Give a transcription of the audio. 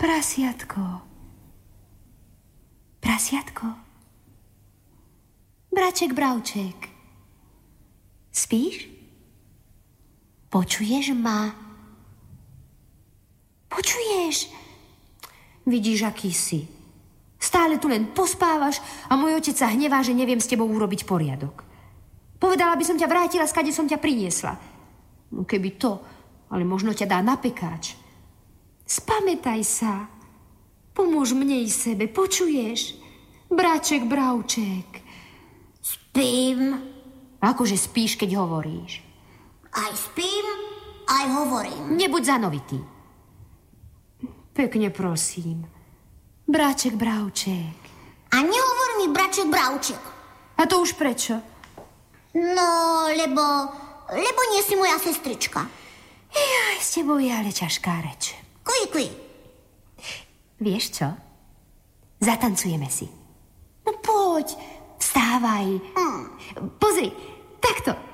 Prasiatko. Prasiatko. Braček, bravček. Spíš? Počuješ ma? Počuješ? Vidíš, aký si. Stále tu len pospávaš a môj otec sa hnevá, že neviem s tebou urobiť poriadok. Povedala by som ťa vrátila, skade som ťa priniesla. No keby to, ale možno ťa dá na pekáč. Spamätaj sa. Pomôž mne i sebe, počuješ? Braček, bravček. Spím. Akože spíš, keď hovoríš? Aj spím, aj hovorím. Nebuď zanovitý. Pekne prosím. Braček, bravček. A nehovor mi braček, bravček. A to už prečo? No, lebo nie si moja sestrička. Jaj, s tebou je ale ťažká reč. Kuj. Vieš čo? Zatancujeme si. No poď, vstávaj. Pozri, takto.